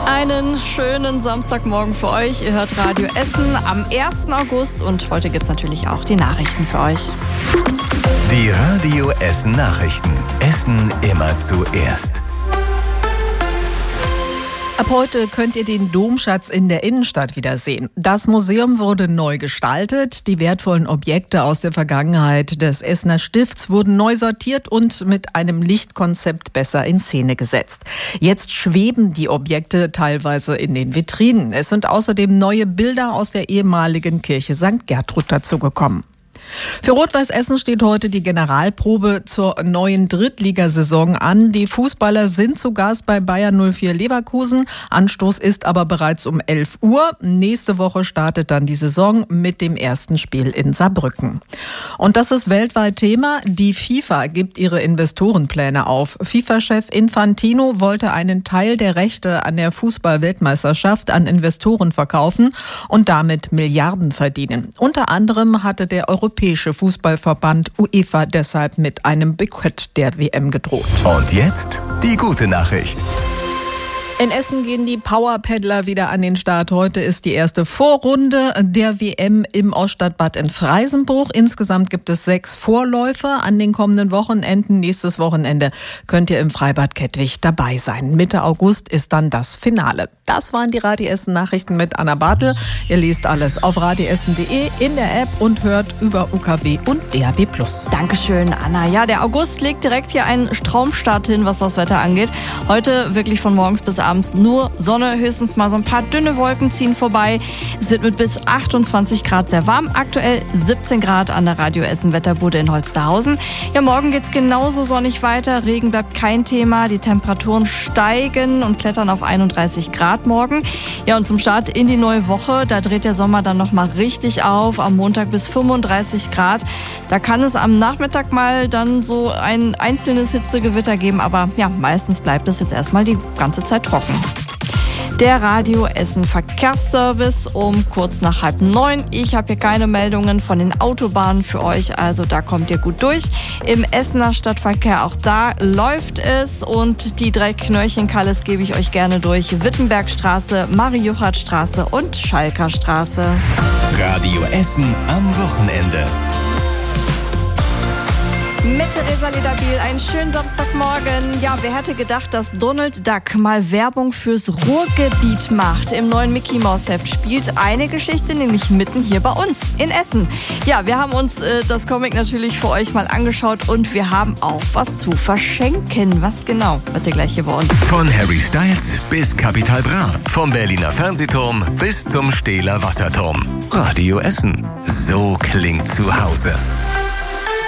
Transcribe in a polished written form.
Einen schönen Samstagmorgen für euch. Ihr hört Radio Essen am 1. August und heute gibt es natürlich auch die Nachrichten für euch. Die Radio Essen Nachrichten. Essen immer zuerst. Ab heute könnt ihr den Domschatz in der Innenstadt wiedersehen. Das Museum wurde neu gestaltet. Die wertvollen Objekte aus der Vergangenheit des Essener Stifts wurden neu sortiert und mit einem Lichtkonzept besser in Szene gesetzt. Jetzt schweben die Objekte teilweise in den Vitrinen. Es sind außerdem neue Bilder aus der ehemaligen Kirche St. Gertrud dazugekommen. Für Rot-Weiß Essen steht heute die Generalprobe zur neuen Drittligasaison an. Die Fußballer sind zu Gast bei Bayer 04 Leverkusen. Anstoß ist aber bereits um 11 Uhr. Nächste Woche startet dann die Saison mit dem ersten Spiel in Saarbrücken. Und das ist weltweit Thema. Die FIFA gibt ihre Investorenpläne auf. FIFA-Chef Infantino wollte einen Teil der Rechte an der Fußball-Weltmeisterschaft an Investoren verkaufen und damit Milliarden verdienen. Unter anderem hatte der Europäische Fußballverband UEFA deshalb mit einem Boykott der WM gedroht. Und jetzt die gute Nachricht. In Essen gehen die Powerpaddler wieder an den Start. Heute ist die erste Vorrunde der WM im Oststadtbad in Freisenbruch. Insgesamt gibt es 6 Vorläufer an den kommenden Wochenenden. Nächstes Wochenende könnt ihr im Freibad Kettwig dabei sein. Mitte August ist dann das Finale. Das waren die Radio Essen Nachrichten mit Anna Bartel. Ihr liest alles auf radioessen.de, in der App und hört über UKW und DAB+. Dankeschön, Anna. Ja, der August legt direkt hier einen Traumstart hin, was das Wetter angeht. Heute wirklich von morgens bis abends nur Sonne, höchstens mal so ein paar dünne Wolken ziehen vorbei. Es wird mit bis 28 Grad sehr warm. Aktuell 17 Grad an der Radio Essen Wetterbude in Holsterhausen. Ja, morgen geht's genauso sonnig weiter. Regen bleibt kein Thema. Die Temperaturen steigen und klettern auf 31 Grad morgen. Ja, und zum Start in die neue Woche, da dreht der Sommer dann nochmal richtig auf. Am Montag bis 35 Grad. Da kann es am Nachmittag mal dann so ein einzelnes Hitzegewitter geben. Aber ja, meistens bleibt es jetzt erstmal die ganze Zeit trocken. Der Radio Essen Verkehrsservice um kurz nach 8:30. Ich habe hier keine Meldungen von den Autobahnen für euch, also da kommt ihr gut durch. Im Essener Stadtverkehr, auch da läuft es und die 3 Knöllchen-Kalles gebe ich euch gerne durch. Wittenbergstraße, Marie-Juchat-Straße und Schalker-Straße. Radio Essen am Wochenende. Mit Theresa Lederbiel, einen schönen Samstagmorgen. Ja, wer hätte gedacht, dass Donald Duck mal Werbung fürs Ruhrgebiet macht? Im neuen Mickey Mouse Heft spielt eine Geschichte nämlich mitten hier bei uns in Essen. Ja, wir haben uns das Comic natürlich für euch mal angeschaut und wir haben auch was zu verschenken. Was genau? Hört ihr gleich hier bei uns. Von Harry Styles bis Capital Bra. Vom Berliner Fernsehturm bis zum Stehler Wasserturm. Radio Essen. So klingt zu Hause.